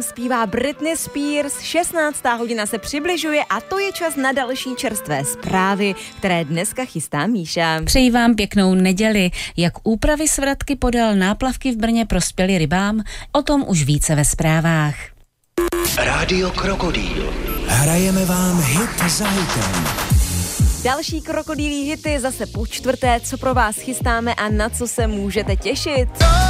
Zpívá Britney Spears, 16. hodina se přibližuje a to je čas na další čerstvé zprávy, které dneska chystá Míša. Přeji vám pěknou neděli. Jak úpravy svratky podél náplavky v Brně prospěly rybám, o tom už více ve zprávách. Rádio Krokodýl. Hrajeme vám hit za hitem. Další krokodýlí hity zase po čtvrté, co pro vás chystáme a na co se můžete těšit.